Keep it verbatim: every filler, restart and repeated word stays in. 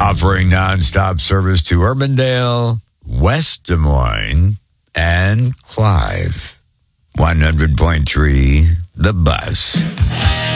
offering nonstop service to Urbandale, West Des Moines, and Clive. one hundred point three The Bus.